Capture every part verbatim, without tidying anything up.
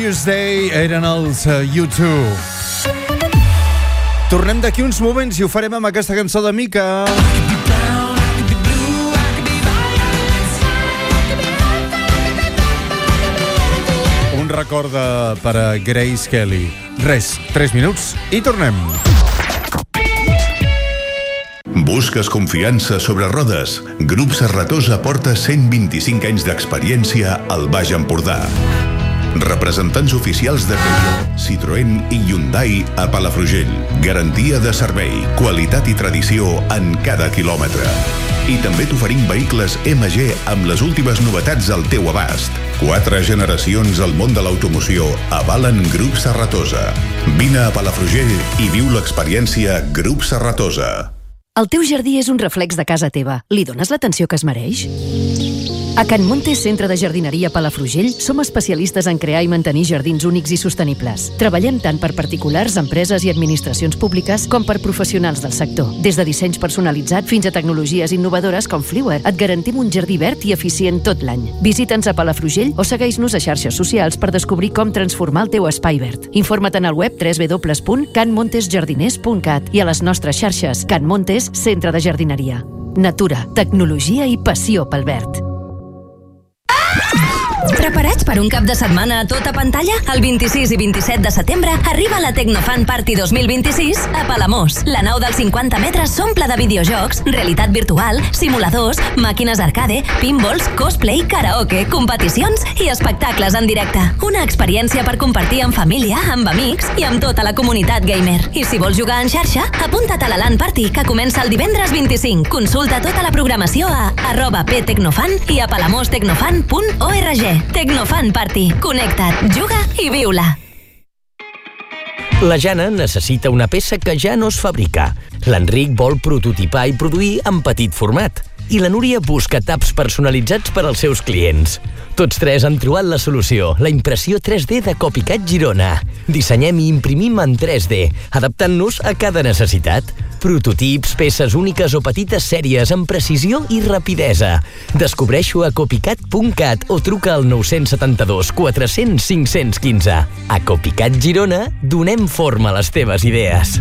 Glorious Day eren els uh, U dos. Tornem d'aquí uns moments i ho farem amb aquesta cançó de Mika. Un record de, per a Grace Kelly. Res, tres minuts i tornem. Busques confiança sobre rodes? Grup Serratosa porta cent vint-i-cinc anys d'experiència al Baix Empordà. Representants oficials de Peugeot, Citroën i Hyundai a Palafrugell. Garantia de servei, qualitat i tradició en cada quilòmetre. I també t'oferim vehicles M G amb les últimes novetats al teu abast. Quatre generacions al món de l'automoció avalen Grup Serratosa. Vine a Palafrugell i viu l'experiència Grup Serratosa. El teu jardí és un reflex de casa teva. Li dones l'atenció que es mereix? A Can Montes, Centre de Jardineria Palafrugell, som especialistes en crear i mantenir jardins únics i sostenibles. Treballem tant per particulars, empreses i administracions públiques com per professionals del sector. Des de dissenys personalitzat fins a tecnologies innovadores com Fliwer, et garantim un jardí verd i eficient tot l'any. Visita'ns a Palafrugell o segueix-nos a xarxes socials per descobrir com transformar el teu espai verd. Informa't en el web w w w punt can montes jardiners punt cat i a les nostres xarxes. Can Montes, Centre de Jardineria. Natura, tecnologia i passió pel verd. Preparats per un cap de setmana a tota pantalla? El vint-i-sis i vint-i-set de setembre arriba la Tecnofan Party dos mil vint-i-sis a Palamós. La nau dels cinquanta metres s'omple de videojocs, realitat virtual, simuladors, màquines arcade, pinballs, cosplay, karaoke, competicions i espectacles en directe. Una experiència per compartir amb família, amb amics i amb tota la comunitat gamer. I si vols jugar en xarxa, apunta't a la LAN Party, que comença el divendres vint-i-cinc. Consulta tota la programació a arroba ptecnofan i a palamostecnofan punt org. Tecnofan Party. Connecta't, juga i viu-la. La Jana necessita una peça que ja no es fabrica. L'Enric vol prototipar i produir en petit format. I la Núria busca taps personalitzats per als seus clients. Tots tres han trobat la solució, la impressió tres D de Copycat Girona. Dissenyem i imprimim en tres D, adaptant-nos a cada necessitat. Prototips, peces úniques o petites sèries amb precisió i rapidesa. Descobreix-ho a copycat punt cat o truca al nou set dos quatre-cents cinc-cents quinze. A Copycat Girona donem forma a les teves idees.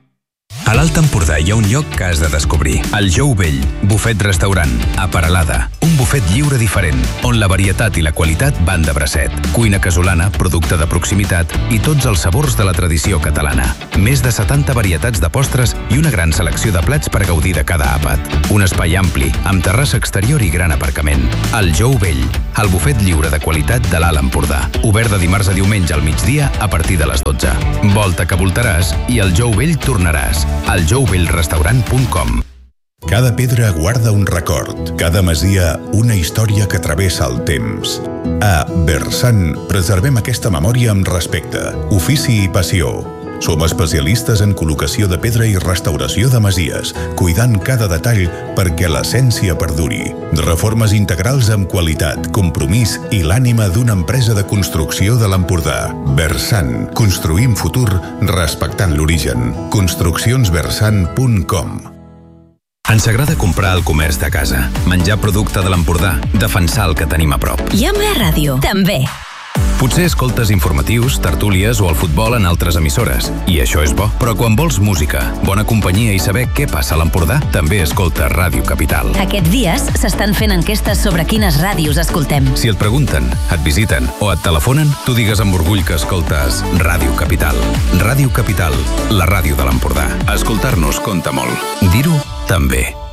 A l'Alt Empordà hi ha un lloc que has de descobrir. El Jou Vell, bufet restaurant, a Peralada. Un bufet lliure diferent, on la varietat i la qualitat van de bracet. Cuina casolana, producte de proximitat i tots els sabors de la tradició catalana. Més de setanta varietats de postres i una gran selecció de plats per gaudir de cada àpat. Un espai ampli, amb terrassa exterior i gran aparcament. El Jou Vell, el bufet lliure de qualitat de l'Alt Empordà. Obert de dimarts a diumenge al migdia a partir de les dotze. Volta que voltaràs i al Jou Vell tornaràs. al jou vell restaurant punt com. Cada pedra guarda un record, cada masia una història que travessa el temps. A Bersan preservem aquesta memòria amb respecte, ofici i passió. Som especialistes en col·locació de pedra i restauració de masies, cuidant cada detall perquè l'essència perduri. Reformes integrals amb qualitat, compromís i l'ànima d'una empresa de construcció de l'Empordà. Bersan. Construïm futur respectant l'origen. construccions bersan punt com. Ens agrada comprar al comerç de casa, menjar producte de l'Empordà, defensar el que tenim a prop. I amb la ràdio, també. Potser escoltes informatius, tertúlies o el futbol en altres emissores, i això és bo. Però quan vols música, bona companyia i saber què passa a l'Empordà, també escolta Ràdio Capital. Aquests dies s'estan fent enquestes sobre quines ràdios escoltem. Si et pregunten, et visiten o et telefonen, tu digues amb orgull que escoltes Ràdio Capital. Ràdio Capital, la ràdio de l'Empordà. Escoltar-nos compta molt. Dir-ho, també.